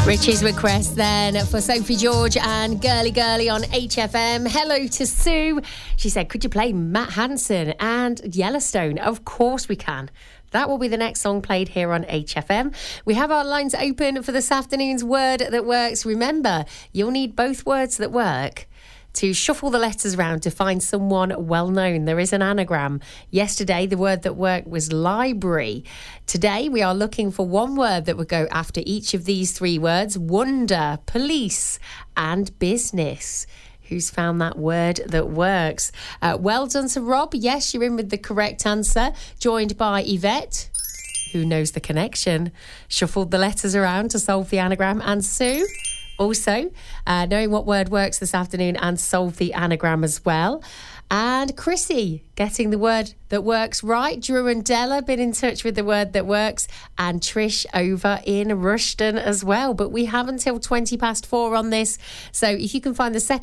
Richie's request then for Sophie George and Girly Girly on HFM. Hello to Sue. She said, could you play Matt Hansen and Yellowstone? Of course we can. That will be the next song played here on HFM. We have our lines open for this afternoon's Word That Works. Remember, you'll need both words that work to shuffle the letters round to find someone well-known. There is an anagram. Yesterday, the word that worked was library. Today, we are looking for one word that would go after each of these three words: wonder, police, and business. Who's found that word that works? Well done to Rob. Yes, you're in with the correct answer. Joined by Yvette, who knows the connection. Shuffled the letters around to solve the anagram. And Sue, also knowing what word works this afternoon and solve the anagram as well. And Chrissy getting the word that works right. Drew and Della been in touch with the word that works. And Trish over in Rushden as well. But we have until 4:20 on this. So if you can find the second